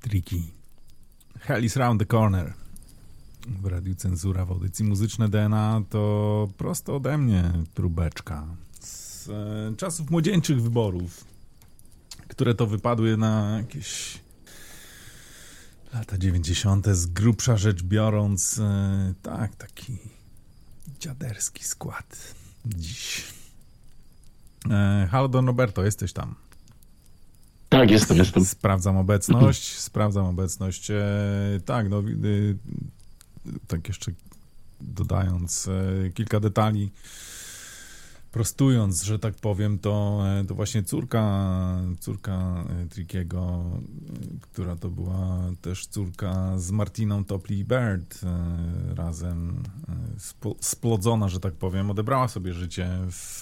Tricky. Hell is round the corner. W Radiu Cenzura w audycji Muzyczne DNA to prosto ode mnie próbeczka z czasów młodzieńczych wyborów, które to wypadły na jakieś lata 90. z grubsza rzecz biorąc. Tak, taki dziaderski skład dziś. Halo Don Roberto, jesteś tam? Tak, jestem. Sprawdzam obecność. Tak, no tak jeszcze dodając kilka prostując, że tak powiem, to właśnie córka Trickiego, która to była też córka z Martiną Topley Bird, razem splodzona, że tak powiem, odebrała sobie życie w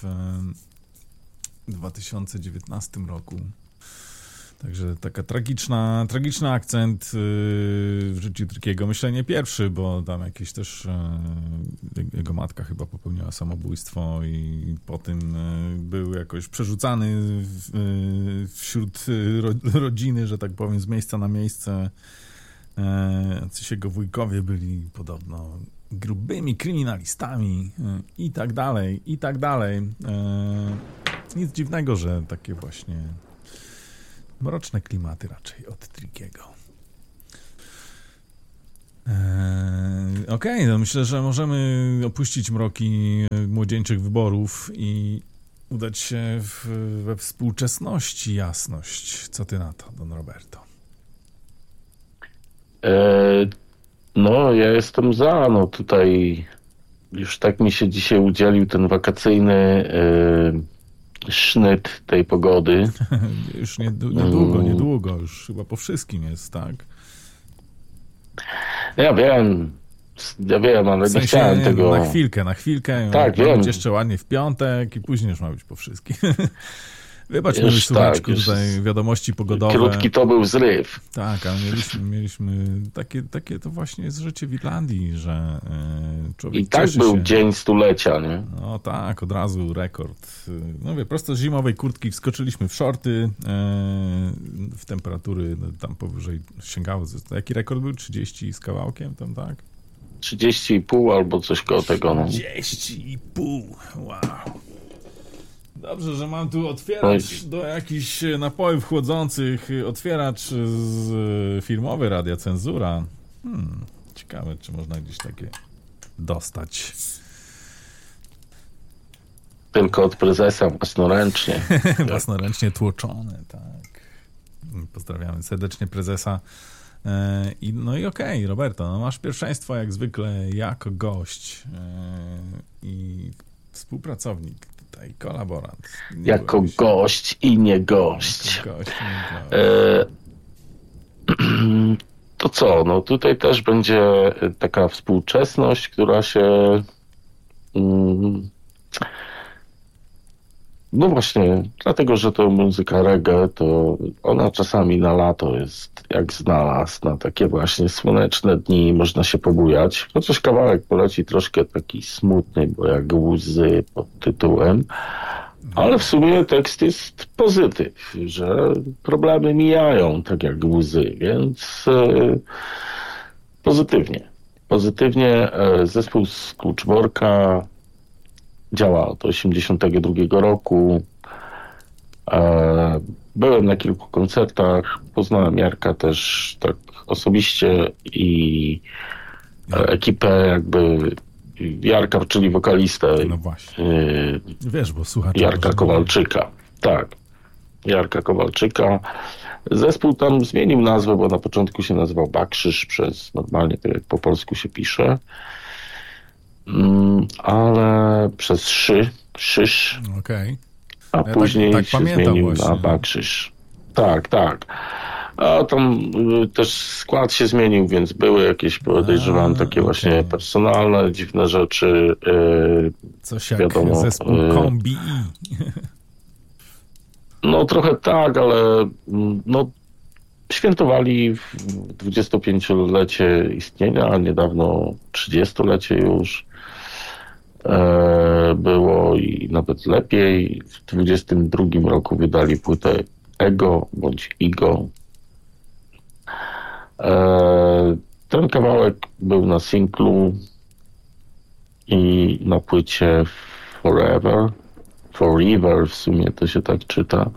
2019 roku. Także taka tragiczny akcent w życiu Trickiego. Myślę nie pierwszy, bo tam jakieś też jego matka chyba popełniła samobójstwo i po tym był jakoś przerzucany wśród rodziny, że tak powiem, z miejsca na miejsce. Jacyś jego wujkowie byli podobno grubymi kryminalistami i tak dalej. Nic dziwnego, że takie właśnie mroczne klimaty raczej od Trickiego. Okej, no myślę, że możemy opuścić mroki młodzieńczych wyborów i udać się we współczesności jasność. Co ty na to, Don Roberto? No, ja jestem za. No tutaj już tak mi się dzisiaj udzielił ten wakacyjny sznyt tej pogody. Już niedługo, już chyba po wszystkim jest, tak? Ja wiem, ale w sensie, nie chciałem tego... Na chwilkę. Tak, wiem. Być jeszcze ładnie w piątek i później już ma być po wszystkim. Wybacz, mój słuchaczku, tutaj wiadomości pogodowe. Krótki to był zryw. Tak, ale mieliśmy takie to właśnie jest życie w Irlandii, że człowiek i tak był dzień stulecia, nie? No tak, od razu rekord. No wie, prosto z zimowej kurtki wskoczyliśmy w shorty, w temperatury tam powyżej sięgały. Jaki rekord był? 30 z kawałkiem tam, tak? 30,5 albo coś koło tego. No. 30,5, wow. Dobrze, że mam tu otwieracz do jakichś napojów chłodzących, otwieracz firmowy Radia Cenzura. Ciekawe, czy można gdzieś takie dostać. Tylko od prezesa, własnoręcznie. Własnoręcznie tłoczone, tak. Pozdrawiamy serdecznie prezesa. No i okej, Roberto, no masz pierwszeństwo jak zwykle jako gość i współpracownik. I kolaborant. Jako gość i nie gość. To co? No tutaj też będzie taka współczesność, która się no właśnie, dlatego, że to muzyka reggae, to ona czasami na lato jest jak znalazł, na takie właśnie słoneczne dni można się pobujać. Chociaż kawałek poleci troszkę taki smutny, bo jak łzy pod tytułem, ale w sumie tekst jest pozytyw, że problemy mijają tak jak łzy, więc pozytywnie zespół z Kluczborka działa od 1982 roku. Byłem na kilku koncertach, poznałem Jarka też tak osobiście i ekipę jakby Jarka, czyli wokalistę. No właśnie. Wiesz, bo słuchacze... Jarka Kowalczyka. Tak. Jarka Kowalczyka. Zespół tam zmienił nazwę, bo na początku się nazywał Bakrzyż, przez normalnie tak jak po polsku się pisze. Ale przez Szysz. Okej. A później tak się pamiętam zmienił właśnie. na Bakrzyż. Tak. A tam też skład się zmienił, więc były jakieś, podejrzewam, takie właśnie personalne, dziwne rzeczy. Coś jak wiadomo, zespół Kombi. No trochę tak, ale no świętowali 25-lecie istnienia, a niedawno 30-lecie już było i nawet lepiej. W 22 roku wydali płytę Ego bądź Igo. Ten kawałek był na singlu i na płycie Forever w sumie to się tak czyta.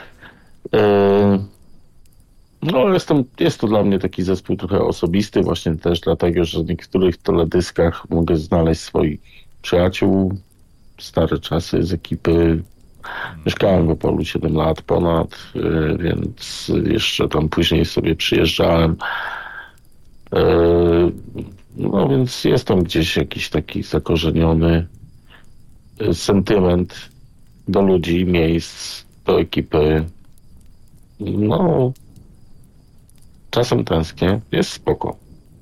No, jest to dla mnie taki zespół trochę osobisty, właśnie też dlatego, że w niektórych teledyskach mogę znaleźć swoich przyjaciół, stare czasy z ekipy. Mieszkałem w Opolu 7 lat ponad, więc jeszcze tam później sobie przyjeżdżałem. No więc jest tam gdzieś jakiś taki zakorzeniony sentyment do ludzi, miejsc, do ekipy. No, czasem tęsknię, jest spoko.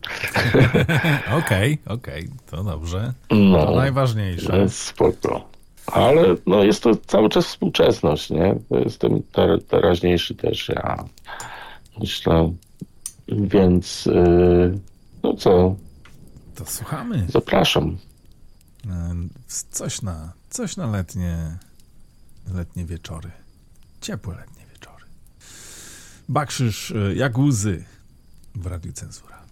Okej, to dobrze. No, To najważniejsze. jest spoko. Ale no, jest to cały czas współczesność, nie? To jestem teraźniejszy też, ja myślę. Więc no co? To słuchamy. Zapraszam. Coś na letnie wieczory. Ciepłe letnie wieczory. Bakszysz jak łzy w Radiu Cenzura.